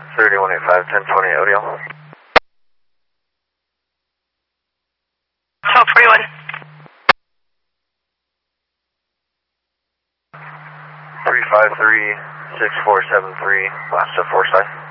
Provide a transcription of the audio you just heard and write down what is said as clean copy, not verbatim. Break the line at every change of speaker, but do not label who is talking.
3185, 1020 ODL.
1241.
353-6473, last of 4 side.